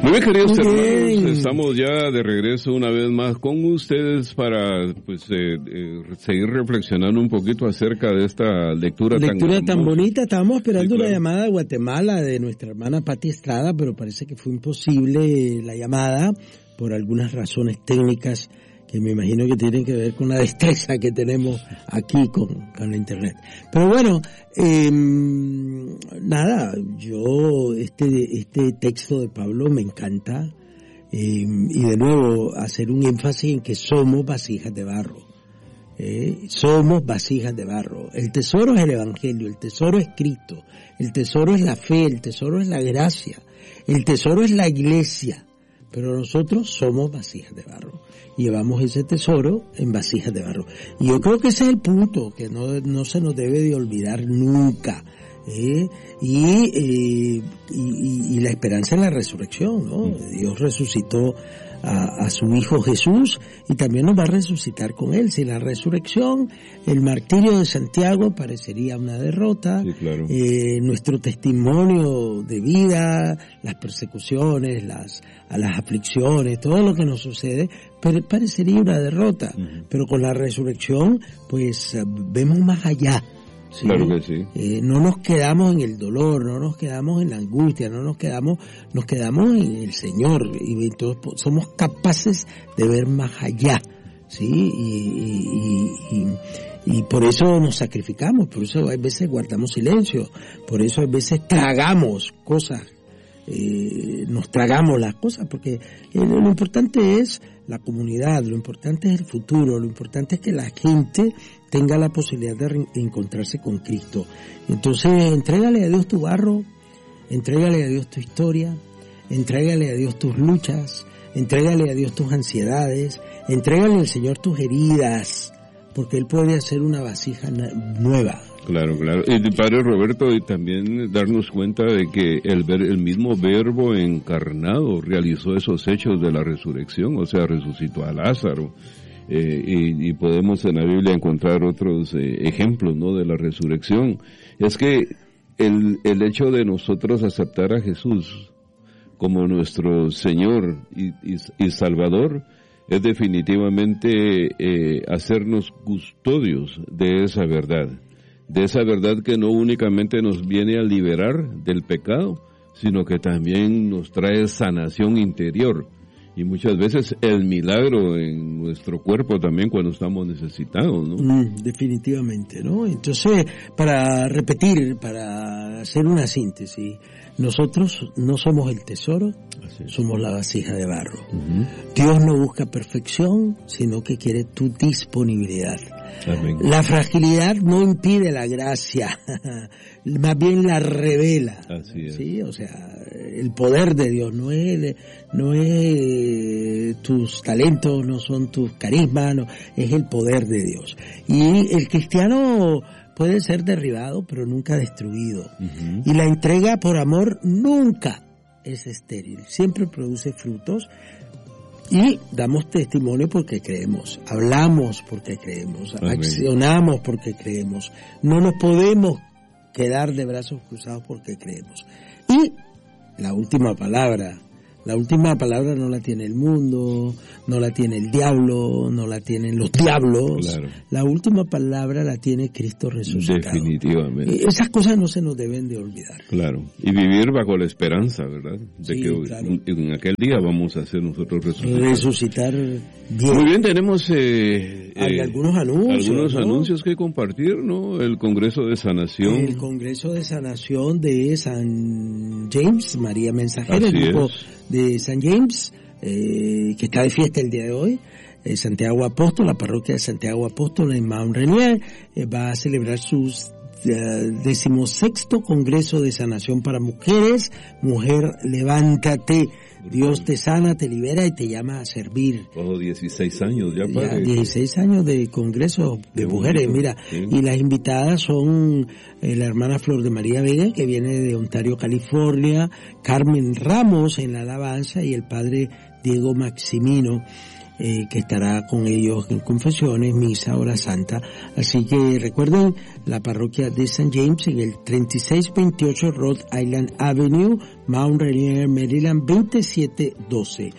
Muy bien, queridos Muy hermanos, bien. estamos ya de regreso una vez más con ustedes para seguir reflexionando un poquito acerca de esta lectura tan tan bonita. Estábamos esperando Sí, claro. una llamada de Guatemala de nuestra hermana Pati Estrada, pero parece que fue imposible la llamada por algunas razones técnicas que me imagino que tienen que ver con la destreza que tenemos aquí con la internet. Pero bueno, nada, yo este texto de Pablo me encanta, y de nuevo hacer un énfasis en que somos vasijas de barro. Somos vasijas de barro. El tesoro es el Evangelio, el tesoro es Cristo, el tesoro es la fe, el tesoro es la gracia, el tesoro es la iglesia, pero nosotros somos vasijas de barro. Llevamos ese tesoro en vasijas de barro. Y yo creo que ese es el punto que no se nos debe de olvidar nunca. Y la esperanza en la resurrección, ¿no? Dios resucitó a su Hijo Jesús y también nos va a resucitar con Él. Si la resurrección, el martirio de Santiago parecería una derrota, Sí, claro. Nuestro testimonio de vida, las persecuciones, las aflicciones, todo lo que nos sucede, parecería una derrota. Pero con la resurrección, pues vemos más allá. ¿Sí? Claro que sí. No nos quedamos en el dolor, no nos quedamos en la angustia, nos quedamos en el Señor, y entonces somos capaces de ver más allá, ¿sí? Y por eso nos sacrificamos, por eso a veces guardamos silencio, por eso a veces tragamos cosas, nos tragamos las cosas, porque lo importante es la comunidad, lo importante es el futuro, lo importante es que la gente tenga la posibilidad de encontrarse con Cristo. Entonces, entrégale a Dios tu barro, entrégale a Dios tu historia, entrégale a Dios tus luchas, entrégale a Dios tus ansiedades, entrégale al Señor tus heridas, porque Él puede hacer una vasija nueva. Claro, claro. Y Padre Roberto, y también darnos cuenta de que el mismo Verbo encarnado realizó esos hechos de la resurrección, o sea, resucitó a Lázaro. Y podemos en la Biblia encontrar otros ejemplos, ¿no?, de la resurrección. Es que el hecho de nosotros aceptar a Jesús como nuestro Señor y Salvador es definitivamente hacernos custodios de esa verdad que no únicamente nos viene a liberar del pecado, sino que también nos trae sanación interior. Y muchas veces el milagro en nuestro cuerpo también cuando estamos necesitados, ¿no? Definitivamente, ¿no? Entonces, para repetir, para hacer una síntesis, nosotros no somos el tesoro, somos la vasija de barro. Dios no busca perfección, sino que quiere tu disponibilidad. Amén. La fragilidad no impide la gracia, más bien la revela. Así es. ¿Sí? O sea, el poder de Dios no es tus talentos, no son tus carismas, no, es el poder de Dios. Y el cristiano puede ser derribado, pero nunca destruido. Y la entrega por amor nunca es estéril, siempre produce frutos. Y damos testimonio porque creemos, hablamos porque creemos, Amén. Accionamos porque creemos. No nos podemos quedar de brazos cruzados porque creemos. Y la última palabra no la tiene el mundo, no la tiene el diablo, no la tienen los diablos. Claro. La última palabra la tiene Cristo resucitado. Definitivamente. Esas cosas no se nos deben de olvidar. Claro. Y vivir bajo la esperanza, ¿verdad? De sí, que claro. En aquel día vamos a ser nosotros resucitar bien. Muy bien, tenemos algunos anuncios. Algunos ¿no? anuncios que compartir, ¿no? El Congreso de Sanación. El Congreso de Sanación de San James, María Mensajera, Así el grupo es. de San James, que está de fiesta el día de hoy. Santiago Apóstol, la parroquia de Santiago Apóstol en Mount Rainier, va a celebrar sus 16º Congreso de Sanación para Mujeres. Mujer, levántate. Dios te sana, te libera y te llama a servir. 16 años ya, padre. 16 años de congreso de mujeres, mira. Sí. Y las invitadas son la hermana Flor de María Vega, que viene de Ontario, California, Carmen Ramos en la alabanza y el padre Diego Maximino. que estará con ellos en confesiones, misa, hora santa. Así que recuerden la parroquia de St. James en el 3628 Rhode Island Avenue, Mount Rainier, Maryland 2712.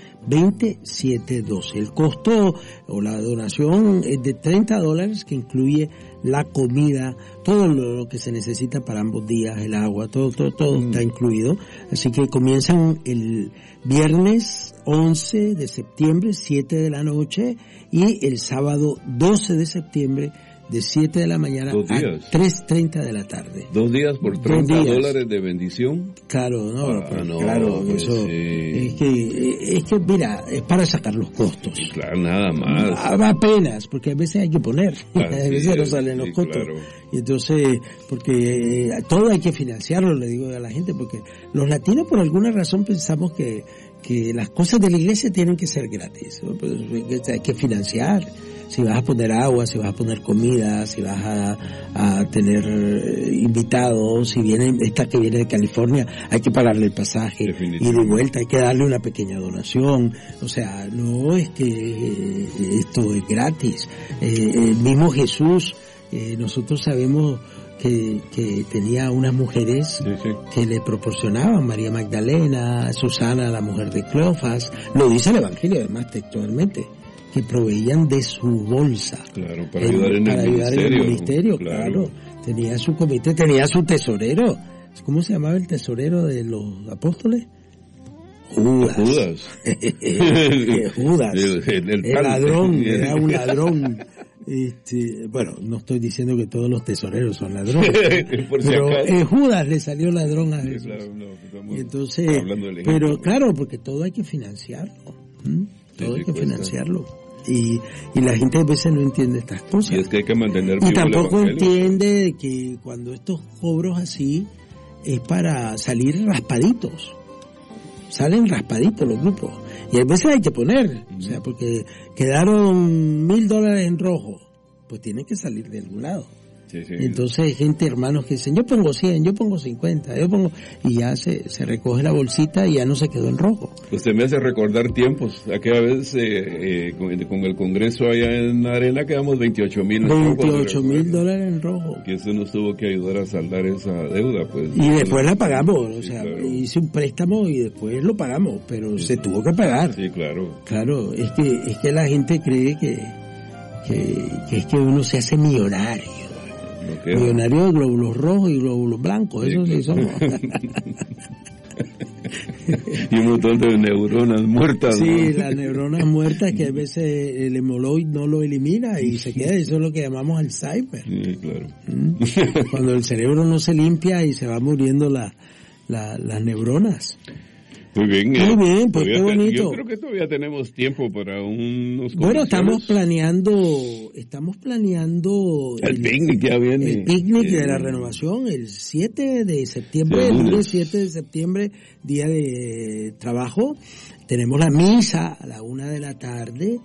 El costo o la donación es de $30, que incluye la comida, todo lo que se necesita para ambos días, el agua, todo está incluido. Así que comienzan el viernes 11 de septiembre, 7 de la noche, y el sábado 12 de septiembre, de 7 de la mañana a 3:30 de la tarde. 2 días por $30 de bendición. Claro, claro, pues eso sí. es que mira, es para sacar los costos. Claro, nada más. Apenas, porque a veces hay que poner, a veces no salen los costos. Claro. Y entonces, porque todo hay que financiarlo, le digo a la gente, porque los latinos por alguna razón pensamos que las cosas de la iglesia tienen que ser gratis, ¿no? Pues hay que financiar. Si vas a poner agua, si vas a poner comida, si vas a tener invitados, si viene esta que viene de California, hay que pagarle el pasaje, y de vuelta hay que darle una pequeña donación. O sea, no es que esto es gratis. El mismo Jesús, nosotros sabemos que tenía unas mujeres que le proporcionaban, María Magdalena, Susana, la mujer de Cleofas, lo dice el Evangelio además textualmente, que proveían de su bolsa. Claro, para ayudar en el ministerio, claro. Tenía su comité, tenía su tesorero. ¿Cómo se llamaba el tesorero de los apóstoles? Judas. Judas. El ladrón, era un ladrón. Bueno, no estoy diciendo que todos los tesoreros son ladrones, pero Judas le salió ladrón a Jesús. Claro, entonces, pero claro, porque todo hay que financiarlo. Todo hay que financiarlo. Y la gente a veces no entiende estas cosas. Y es que hay que mantener vivo. Y tampoco entiende que cuando estos cobros así es para salir raspaditos. Salen raspaditos los grupos. Y a veces hay que poner, o sea, porque quedaron $1,000 en rojo, pues tienen que salir de algún lado. Sí. Entonces hay gente, hermanos, que dicen, yo pongo 100, yo pongo 50, y ya se recoge la bolsita y ya no se quedó en rojo. Usted me hace recordar tiempos. Aquella vez con el Congreso allá en Arena quedamos $28,000 en rojo. Que eso nos tuvo que ayudar a saldar esa deuda, pues. Y después la pagamos, o sea, claro. Hice un préstamo y después lo pagamos, pero se tuvo que pagar. Sí, claro. Claro, es que la gente cree que es que uno se hace millonario. Millonario de glóbulos rojos y glóbulos blancos, eso sí somos. Y un montón de neuronas muertas. Sí, ¿no? las neuronas muertas que a veces el hemoloid no lo elimina y se queda, eso es lo que llamamos Alzheimer. Sí, claro. Cuando el cerebro no se limpia y se va muriendo las neuronas. Muy bien, pues qué bonito. Yo creo que todavía tenemos tiempo para unos comerciales. Bueno, estamos planeando el picnic ya viene. El picnic de la renovación, el 7 de septiembre, el lunes 7 de septiembre, día de trabajo. Tenemos la misa a la 1 de la tarde.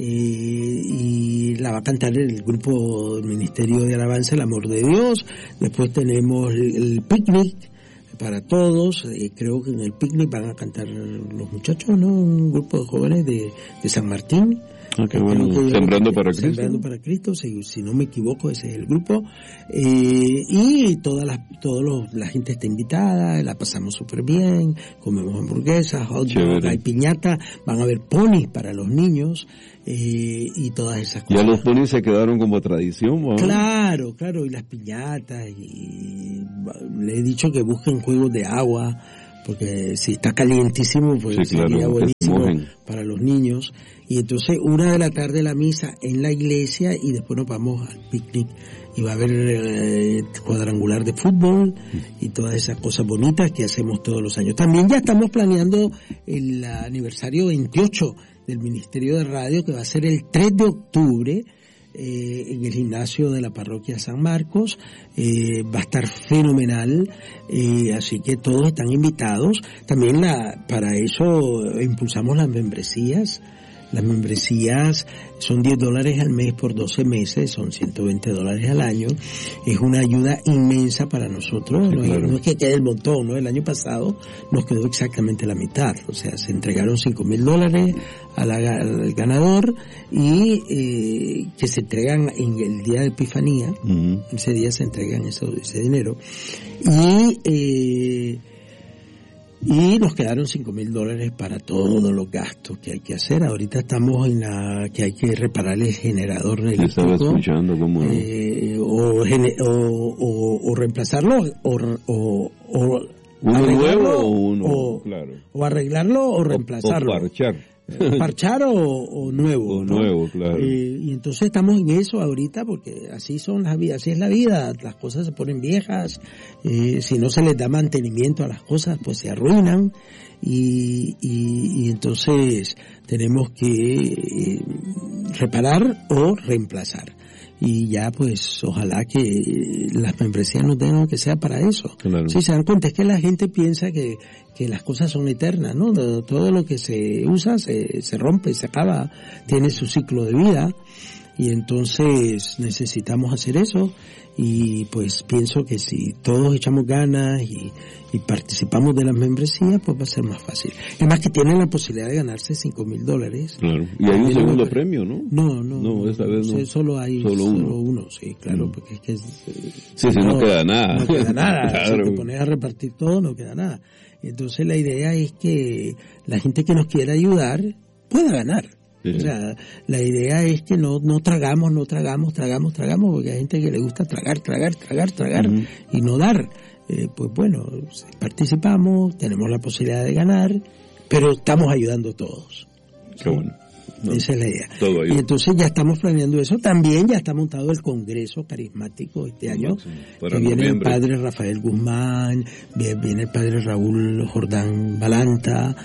Y la va a cantar el grupo del Ministerio de Alabanza, el Amor de Dios. Después tenemos el picnic para todos. Creo que en el picnic van a cantar los muchachos, ¿no? Un grupo de jóvenes de San Martín. Qué bueno. Sembrando para Cristo. Sembrando para Cristo, si no me equivoco, ese es el grupo. Y toda la gente está invitada, la pasamos súper bien, comemos hamburguesas, hot dog, hay piñata, van a haber ponis para los niños, y todas esas cosas. Ya los ponis se quedaron como tradición, ¿no? Claro, y las piñatas, y le he dicho que busquen juegos de agua, porque si está calientísimo, pues sí, sería buenísimo para los niños. Y entonces 1 de la tarde la misa en la iglesia y después nos vamos al picnic y va a haber cuadrangular de fútbol y todas esas cosas bonitas que hacemos todos los años. También ya estamos planeando el aniversario 28 del Ministerio de Radio, que va a ser el 3 de octubre en el gimnasio de la parroquia San Marcos. Va a estar fenomenal, así que todos están invitados. También para eso impulsamos las membresías. Las membresías son $10 al mes por 12 meses, son $120 al año. Es una ayuda inmensa para nosotros. Sí, claro. No es que quede el montón, ¿no? El año pasado nos quedó exactamente la mitad. O sea, se entregaron $5,000 al ganador y que se entregan en el día de Epifanía. Uh-huh. Ese día se entregan ese dinero. Y nos quedaron $5,000 para todos los gastos que hay que hacer. Ahorita estamos en que hay que reparar el generador eléctrico. Estaba escuchando cómo o reemplazarlo o uno nuevo o uno, claro. O arreglarlo o reemplazarlo. O parchar. Parchar o nuevo. O nuevo, claro. Y entonces estamos en eso ahorita porque así son las vidas, así es la vida. Las cosas se ponen viejas, si no se les da mantenimiento a las cosas, pues se arruinan. Y entonces tenemos que reparar o reemplazar. Y ya pues ojalá que las membresías nos den que sea para eso. Claro. Si se dan cuenta es que la gente piensa que las cosas son eternas, ¿no? Todo lo que se usa se rompe, se acaba, tiene su ciclo de vida y entonces necesitamos hacer eso y pues pienso que si todos echamos ganas y participamos de las membresías, pues va a ser más fácil. Es más que tienen la posibilidad de ganarse $5,000. Claro. Y hay un segundo premio, ¿no? No, esta vez no. Solo hay uno, sí, claro, porque es que no queda nada. No queda nada. Claro. Si te pones a repartir todo, no queda nada. Entonces la idea es que la gente que nos quiera ayudar pueda ganar. Sí. O sea, la idea es que no tragamos, porque hay gente que le gusta tragar uh-huh. y no dar. Pues bueno, participamos, tenemos la posibilidad de ganar, pero estamos ayudando todos. Qué bueno. No, esa es la idea. Todo y entonces ya estamos planeando eso. También ya está montado el Congreso Carismático este año. Que viene el padre Rafael Guzmán, viene el padre Raúl Jordán Balanta.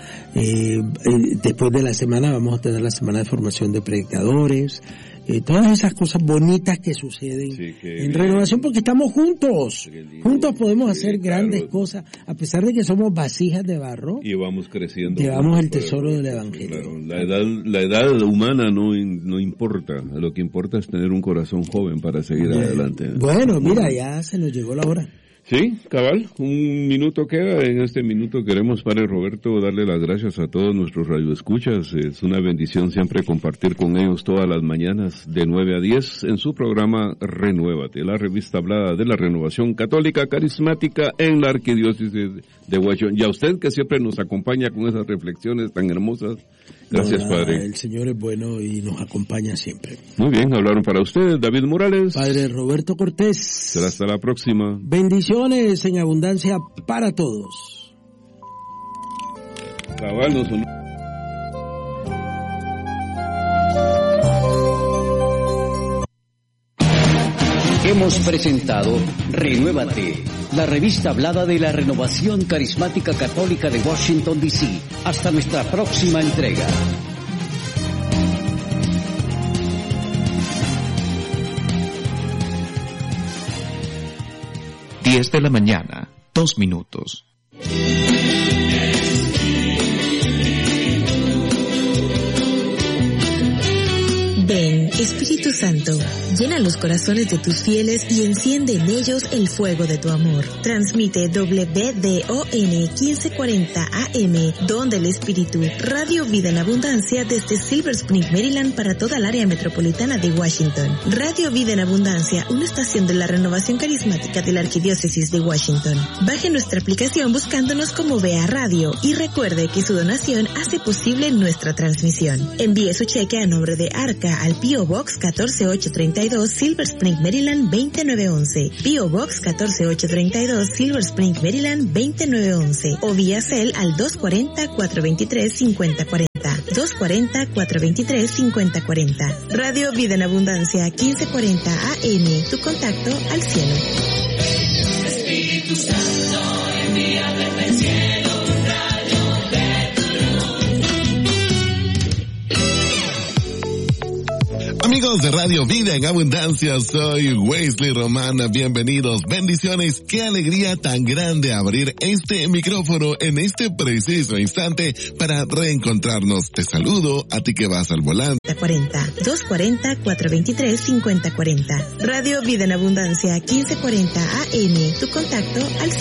Después de la semana vamos a tener la semana de formación de predicadores. Todas esas cosas bonitas que suceden en Renovación, porque estamos juntos. Juntos podemos hacer grandes cosas, a pesar de que somos vasijas de barro. Y vamos creciendo. Llevamos el tesoro del Evangelio. Claro. La edad humana no importa. Lo que importa es tener un corazón joven para seguir adelante. Bueno, mira, ya se nos llegó la hora. Sí, cabal, un minuto queda. En este minuto queremos, Padre Roberto, darle las gracias a todos nuestros radioescuchas. Es una bendición siempre compartir con ellos todas las mañanas de 9 a 10 en su programa Renuévate, la revista hablada de la renovación católica carismática en la Arquidiócesis de Washington. Y a usted que siempre nos acompaña con esas reflexiones tan hermosas. Gracias, Padre. El Señor es bueno y nos acompaña siempre. Muy bien, hablaron para ustedes David Morales. Padre Roberto Cortés. Será hasta la próxima. Bendiciones en abundancia para todos. Cabal, no son... Hemos presentado Renuévate, la revista hablada de la renovación carismática católica de Washington, D.C. Hasta nuestra próxima entrega. 10 de la mañana, 2 minutos. Ven, Espíritu Santo, llena los corazones de tus fieles y enciende en ellos el fuego de tu amor. Transmite WDON 1540 AM, Don del Espíritu, Radio Vida en Abundancia desde Silver Spring, Maryland para toda el área metropolitana de Washington. Radio Vida en Abundancia, una estación de la renovación carismática de la Arquidiócesis de Washington. Baje nuestra aplicación buscándonos como Vea Radio y recuerde que su donación hace posible nuestra transmisión. Envíe su cheque a nombre de Arca al P.O. Box 14832, Silver Spring, Maryland 29911. P.O. Box 14832, Silver Spring, Maryland 29911. O vía Cel al 240-423-5040. 240-423-5040. Radio Vida en Abundancia 1540 AM. Tu contacto al cielo. Espíritu Santo, envíame del cielo. Amigos de Radio Vida en Abundancia, soy Wesley Romana, bienvenidos, bendiciones, qué alegría tan grande abrir este micrófono en este preciso instante para reencontrarnos. Te saludo a ti que vas al volante. 240-423-5040. Radio Vida en Abundancia, 1540 AM, tu contacto al